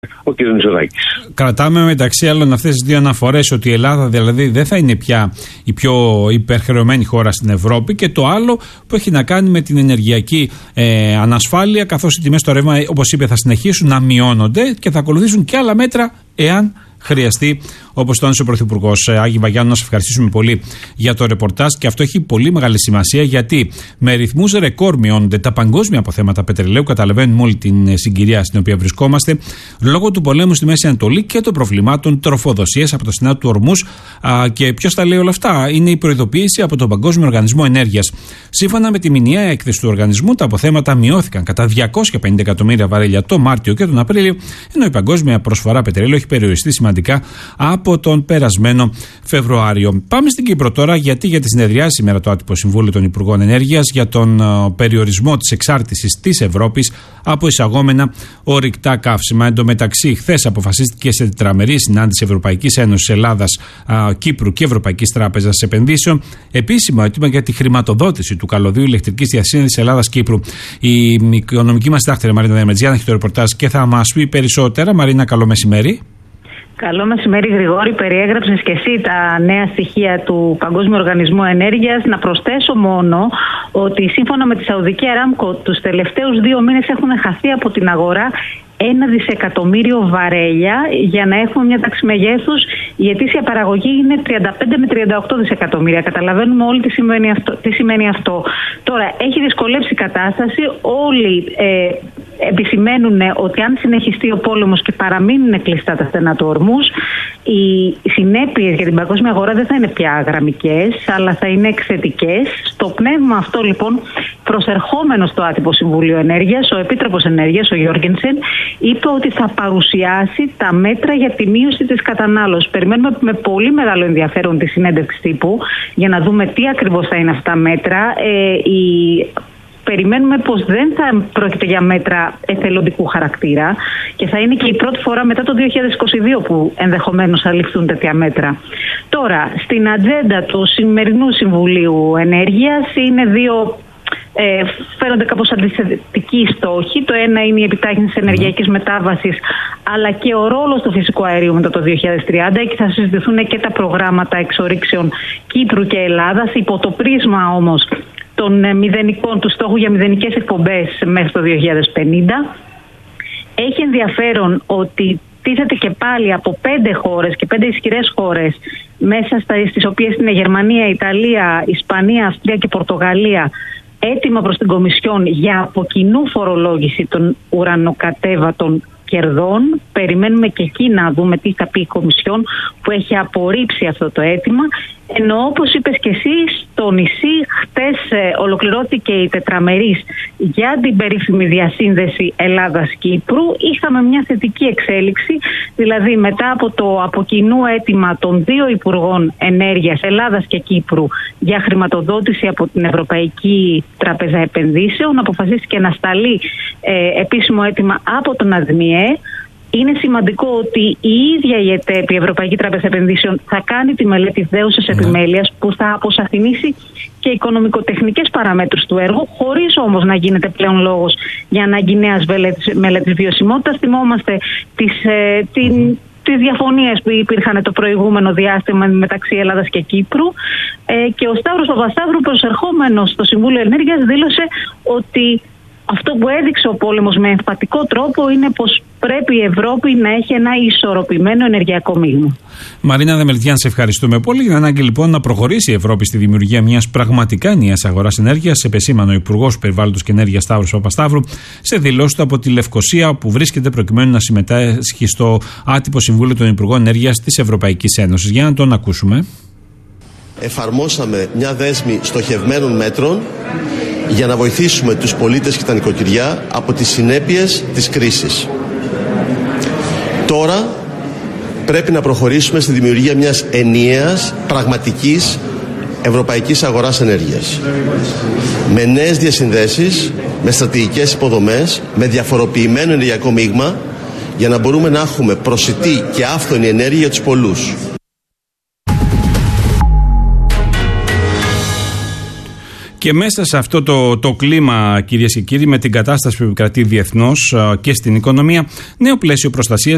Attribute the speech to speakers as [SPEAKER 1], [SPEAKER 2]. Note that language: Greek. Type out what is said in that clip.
[SPEAKER 1] ο κ. Μητσοτάκης.
[SPEAKER 2] Κρατάμε μεταξύ άλλων αυτές τις δύο αναφορές ότι η Ελλάδα δηλαδή δεν θα είναι πια η πιο υπερχρεωμένη χώρα στην Ευρώπη, και το άλλο που έχει να κάνει με την ενεργειακή ανασφάλεια, καθώς οι τιμές στο ρεύμα, όπως είπε, θα συνεχίσουν να μειώνονται και θα ακολουθήσουν και άλλα μέτρα εάν χρειαστεί, όπως τόνισε ο Πρωθυπουργός. Άγη Βαγιάννου, να σας ευχαριστήσουμε πολύ για το ρεπορτάζ, και αυτό έχει πολύ μεγάλη σημασία, γιατί με ρυθμούς ρεκόρ μειώνονται τα παγκόσμια αποθέματα πετρελαίου. Καταλαβαίνουμε όλη την συγκυρία στην οποία βρισκόμαστε, λόγω του πολέμου στη Μέση Ανατολή και των προβλημάτων τροφοδοσίας από το στενά του Ορμούς. Και ποιος τα λέει όλα αυτά? Είναι η προειδοποίηση από τον Παγκόσμιο Οργανισμό Ενέργειας. Σύμφωνα με τη μηνιαία έκθεση του οργανισμού, τα αποθέματα μειώθηκαν κατά 250 εκατομμύρια βαρέλια το Μάρτιο και τον Απρίλιο, ενώ η παγκόσμια προσφορά πετρελαίου έχει περιοριστεί σημαντικά από τον περασμένο Φεβρουάριο. Πάμε στην Κύπρο τώρα, γιατί για τη συνεδριάση σήμερα το άτυπο Συμβούλιο των Υπουργών Ενέργειας για τον περιορισμό της εξάρτησης της Ευρώπης από εισαγόμενα ορυκτά καύσιμα. Εν τω μεταξύ, χθες αποφασίστηκε σε τετραμερή συνάντηση Ευρωπαϊκής Ένωσης Ελλάδας, Κύπρου και Ευρωπαϊκής Τράπεζας Επενδύσεων επίσημο αίτημα για τη χρηματοδότηση του καλωδίου ηλεκτρικής διασύνδεσης Ελλάδας-Κύπρου. Η οικονομική μας συντάκτρια Μαρίνα Διαμετζιάν έχει το ρεπορτάζ και θα μας πει περισσότερα. Μαρίνα, καλό μεσημέρι.
[SPEAKER 3] Καλό μεσημέρι, Γρηγόρη. Περιέγραψες και εσύ τα νέα στοιχεία του Παγκόσμιου Οργανισμού Ενέργειας. Να προσθέσω μόνο ότι σύμφωνα με τη Σαουδική Αράμκο, τους τελευταίους 2 μήνες έχουν χαθεί από την αγορά 1 δισεκατομμύριο βαρέλια. Για να έχουμε μια τάξη μεγέθους, η ετήσια παραγωγή είναι 35 με 38 δισεκατομμύρια. Καταλαβαίνουμε όλοι τι σημαίνει αυτό. Τώρα, έχει δυσκολέψει η κατάσταση. Όλοι επισημαίνουν ότι αν συνεχιστεί ο πόλεμος και παραμείνουν κλειστά τα στενά του Ορμούς, οι συνέπειες για την παγκόσμια αγορά δεν θα είναι πια γραμμικές, αλλά θα είναι εκθετικές. Στο πνεύμα αυτό, λοιπόν, προσερχόμενος στο άτυπο Συμβούλιο Ενέργειας, ο Επίτροπος Ενέργειας, ο Γιώργενσεν, είπε ότι θα παρουσιάσει τα μέτρα για τη μείωση της κατανάλωσης. Περιμένουμε με πολύ μεγάλο ενδιαφέρον τη συνέντευξη τύπου για να δούμε τι ακριβώς θα είναι αυτά τα μέτρα. Περιμένουμε πως δεν θα πρόκειται για μέτρα εθελοντικού χαρακτήρα και θα είναι και η πρώτη φορά μετά το 2022 που ενδεχομένως θα ληφθούν τέτοια μέτρα. Τώρα, στην ατζέντα του σημερινού Συμβουλίου Ενέργειας είναι δύο, φαίνονται κάπως αντιθετικοί στόχοι. Το ένα είναι η επιτάχυνση της ενεργειακής μετάβασης, αλλά και ο ρόλος του φυσικού αερίου μετά το 2030. Εκεί θα συζητηθούν και τα προγράμματα εξορίξεων Κύπρου και Ελλάδας, υπό το πρίσμα όμως του στόχου για μηδενικές εκπομπές μέχρι το 2050. Έχει ενδιαφέρον ότι τίθεται και πάλι από 5 χώρες και 5 ισχυρές χώρες, μέσα στις οποίες είναι Γερμανία, Ιταλία, Ισπανία, Αυστρία και Πορτογαλία, έτοιμα προς την Κομισιόν για από κοινού φορολόγηση των ουρανοκατέβατων κερδών. Περιμένουμε και εκεί να δούμε τι θα πει η Κομισιόν, που έχει απορρίψει αυτό το αίτημα. Ενώ, όπως είπες και εσύ, στο νησί χτες ολοκληρώθηκε η τετραμερής για την περίφημη διασύνδεση Ελλάδας-Κύπρου. Είχαμε μια θετική εξέλιξη, δηλαδή μετά από το από κοινού αίτημα των 2 Υπουργών Ενέργειας Ελλάδας και Κύπρου για χρηματοδότηση από την Ευρωπαϊκή Τράπεζα Επενδύσεων, αποφασίστηκε να σταλεί επίσημο αίτημα από τον ΑΔΜΙΕ. Είναι σημαντικό ότι η ίδια η ΕΤΕΠ, η Ευρωπαϊκή Τράπεζα Επενδύσεων, θα κάνει τη μελέτη δέουσας επιμέλειας που θα αποσαφηνίσει και οικονομικοτεχνικές παραμέτρους του έργου, χωρίς όμως να γίνεται πλέον λόγος για ανάγκη νέας μελέτης βιωσιμότητας. Θυμόμαστε τις διαφωνίες που υπήρχαν το προηγούμενο διάστημα μεταξύ Ελλάδας και Κύπρου, και ο Σταύρος Παπασταύρου, προσερχόμενος στο Συμβούλιο Ενέργειας, δήλωσε ότι αυτό που έδειξε ο πόλεμος με εμφατικό τρόπο είναι πως πρέπει η Ευρώπη να έχει ένα ισορροπημένο ενεργειακό μείγμα.
[SPEAKER 2] Μαρίνα Διαμετζιάν, σε ευχαριστούμε πολύ. Για ανάγκη λοιπόν να προχωρήσει η Ευρώπη στη δημιουργία μιας πραγματικά ενιαίας αγοράς ενέργειας, επεσήμανε ο Υπουργός Περιβάλλοντος και Ενέργειας Σταύρος Παπασταύρου σε δηλώσεις του από τη Λευκοσία, που βρίσκεται προκειμένου να συμμετάσχει στο άτυπο Συμβούλιο των Υπουργών Ενέργειας της Ευρωπαϊκής Ένωσης. Για να τον ακούσουμε.
[SPEAKER 4] Εφαρμόσαμε μια δέσμη στοχευμένων μέτρων για να βοηθήσουμε τους πολίτες και τα νοικοκυριά από τις συνέπειες της κρίσης. Τώρα πρέπει να προχωρήσουμε στη δημιουργία μιας ενιαίας, πραγματικής ευρωπαϊκής αγοράς ενέργειας. Με νέες διασυνδέσεις, με στρατηγικές υποδομές, με διαφοροποιημένο ενεργειακό μείγμα, για να μπορούμε να έχουμε προσιτή και άφθονη ενέργεια για τους πολλούς.
[SPEAKER 2] Και μέσα σε αυτό το κλίμα, κυρίες και κύριοι, με την κατάσταση που επικρατεί διεθνώς και στην οικονομία, νέο πλαίσιο προστασίας